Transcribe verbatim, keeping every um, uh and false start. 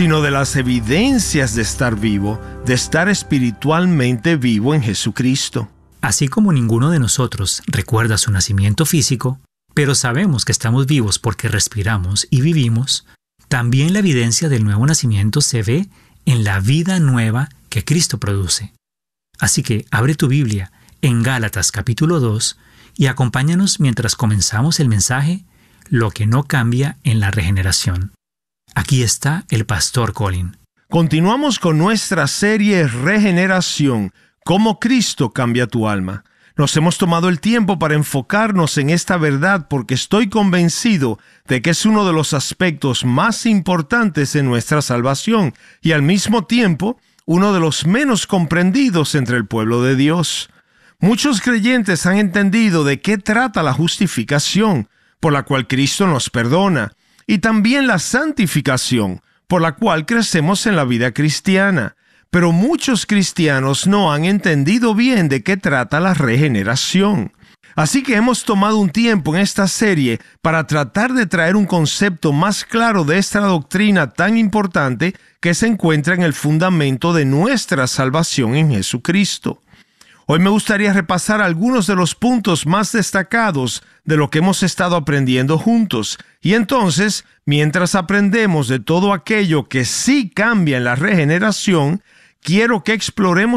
sino de las evidencias de estar vivo, de estar espiritualmente vivo en Jesucristo. Así como ninguno de nosotros recuerda su nacimiento físico, pero sabemos que estamos vivos porque respiramos y vivimos, también la evidencia del nuevo nacimiento se ve en la vida nueva que Cristo produce. Así que abre tu Biblia en Gálatas capítulo dos y acompáñanos mientras comenzamos el mensaje Lo que no cambia en la regeneración. Aquí está el pastor Colin. Continuamos con nuestra serie Regeneración, cómo Cristo cambia tu alma. Nos hemos tomado el tiempo para enfocarnos en esta verdad porque estoy convencido de que es uno de los aspectos más importantes de nuestra salvación y al mismo tiempo uno de los menos comprendidos entre el pueblo de Dios. Muchos creyentes han entendido de qué trata la justificación, por la cual Cristo nos perdona, y también la santificación, por la cual crecemos en la vida cristiana. Pero muchos cristianos no han entendido bien de qué trata la regeneración. Así que hemos tomado un tiempo en esta serie para tratar de traer un concepto más claro de esta doctrina tan importante que se encuentra en el fundamento de nuestra salvación en Jesucristo. Hoy me gustaría repasar algunos de los puntos más destacados de lo que hemos estado aprendiendo juntos. Y entonces, mientras aprendemos de todo aquello que sí cambia en la regeneración, quiero que exploremos